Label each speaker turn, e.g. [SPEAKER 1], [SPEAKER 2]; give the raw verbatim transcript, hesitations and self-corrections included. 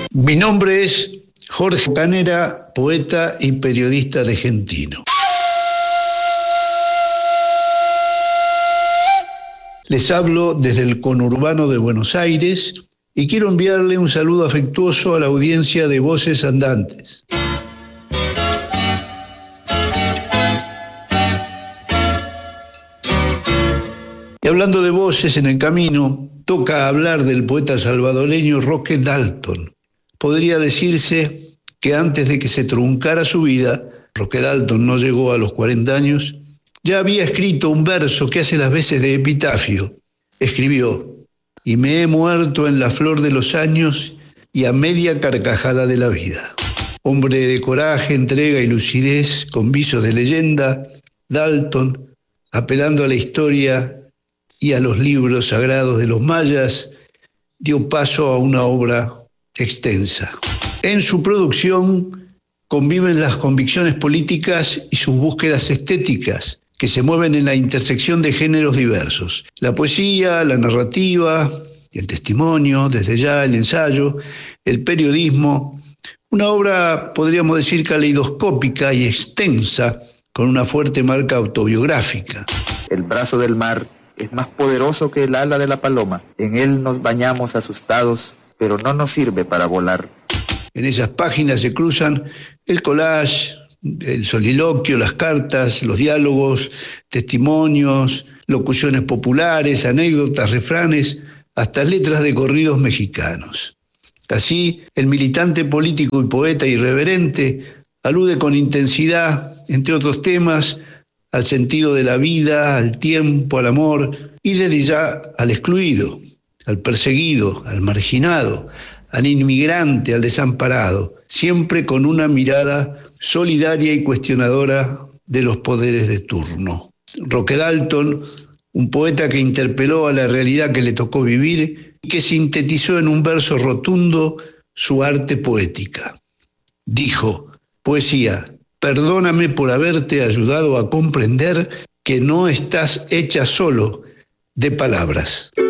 [SPEAKER 1] Mi nombre es Jorge Canera, poeta y periodista argentino. Les hablo desde el conurbano de Buenos Aires y quiero enviarle un saludo afectuoso a la audiencia de Voces Andantes. Y hablando de voces en el camino, toca hablar del poeta salvadoreño Roque Dalton. Podría decirse que antes de que se truncara su vida, Roque Dalton no llegó a los cuarenta años, ya había escrito un verso que hace las veces de epitafio. Escribió: y me he muerto en la flor de los años y a media carcajada de la vida. Hombre de coraje, entrega y lucidez, con visos de leyenda, Dalton, apelando a la historia y a los libros sagrados de los mayas, dio paso a una obra extensa. En su producción conviven las convicciones políticas y sus búsquedas estéticas, que se mueven en la intersección de géneros diversos. La poesía, la narrativa, el testimonio, desde ya el ensayo, el periodismo. Una obra, podríamos decir, caleidoscópica y extensa, con una fuerte marca autobiográfica.
[SPEAKER 2] El brazo del mar es más poderoso que el ala de la paloma. En él nos bañamos asustados, pero no nos sirve para volar.
[SPEAKER 1] En esas páginas se cruzan el collage, el soliloquio, las cartas, los diálogos, testimonios, locuciones populares, anécdotas, refranes, hasta letras de corridos mexicanos. Así, el militante político y poeta irreverente alude con intensidad, entre otros temas, al sentido de la vida, al tiempo, al amor y desde ya al excluido, al perseguido, al marginado, al inmigrante, al desamparado, siempre con una mirada solidaria y cuestionadora de los poderes de turno. Roque Dalton, un poeta que interpeló a la realidad que le tocó vivir y que sintetizó en un verso rotundo su arte poética. Dijo: poesía, perdóname por haberte ayudado a comprender que no estás hecha solo de palabras.